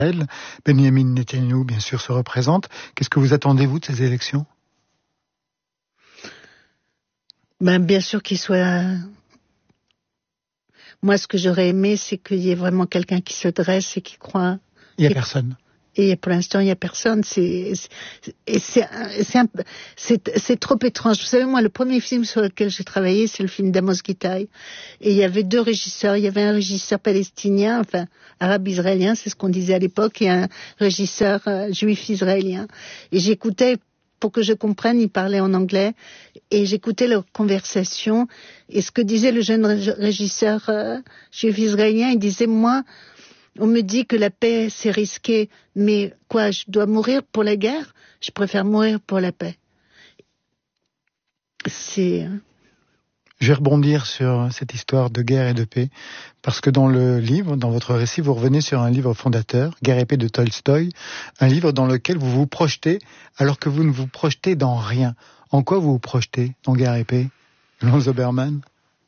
Benjamin Netanyahou, bien sûr, se représente. Qu'est-ce que vous attendez, vous, de ces élections ? Bien sûr qu'il soit... Moi, ce que j'aurais aimé, c'est qu'il y ait vraiment quelqu'un qui se dresse et qui croit... Il n'y a personne. Et pour l'instant, il n'y a personne. C'est trop étrange. Vous savez, moi, le premier film sur lequel j'ai travaillé, c'est le film d'Amos Gitaï. Et il y avait deux régisseurs. Il y avait un régisseur palestinien, enfin, arabe-israélien, c'est ce qu'on disait à l'époque, et un régisseur juif israélien. Et j'écoutais, pour que je comprenne, ils parlaient en anglais, et j'écoutais leur conversation. Et ce que disait le jeune régisseur juif israélien, il disait, moi, on me dit que la paix, c'est risqué, mais quoi, je dois mourir pour la guerre ? Je préfère mourir pour la paix. Je vais rebondir sur cette histoire de guerre et de paix, parce que dans le livre, dans votre récit, vous revenez sur un livre fondateur, Guerre et paix de Tolstoï, un livre dans lequel vous vous projetez, alors que vous ne vous projetez dans rien. En quoi vous vous projetez dans Guerre et paix, Yolande Zoberman ?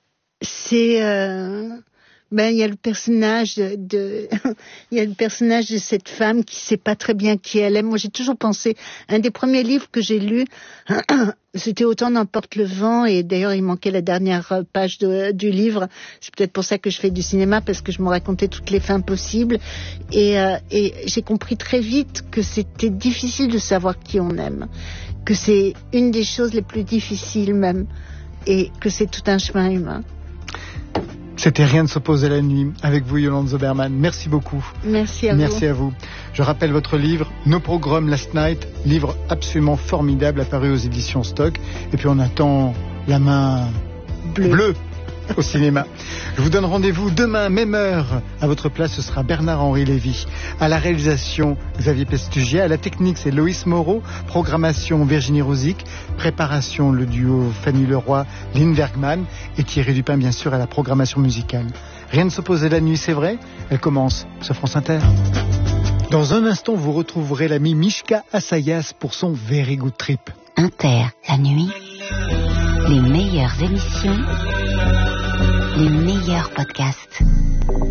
Il y a le personnage il y a le personnage de cette femme qui sait pas très bien qui elle est. Moi, j'ai toujours pensé, un des premiers livres que j'ai lus, c'était Autant n'emporte le vent, et d'ailleurs, il manquait la dernière page du livre. C'est peut-être pour ça que je fais du cinéma, parce que je me racontais toutes les fins possibles. Et j'ai compris très vite que c'était difficile de savoir qui on aime. Que c'est une des choses les plus difficiles même. Et que c'est tout un chemin humain. C'était Rien ne s'oppose à la nuit, avec vous, Yolande Zoberman. Merci beaucoup. Merci à vous. Merci à vous. Je rappelle votre livre, Nos Pogroms Last Night, livre absolument formidable, apparu aux éditions Stock. Et puis on attend La main bleue au cinéma. Je vous donne rendez-vous demain, même heure. À votre place, ce sera Bernard-Henri Lévy. À la réalisation, Xavier Pestugia. À la technique, c'est Loïs Moreau. Programmation, Virginie Rosic. Préparation, le duo Fanny Leroy, Lynn Bergman. Et Thierry Dupin, bien sûr, à la programmation musicale. Rien ne s'oppose à la nuit, c'est vrai. Elle commence sur France Inter. Dans un instant, vous retrouverez l'ami Mishka Assayas pour son Very Good Trip. Inter, la nuit. Les meilleures émissions. Les meilleurs podcasts.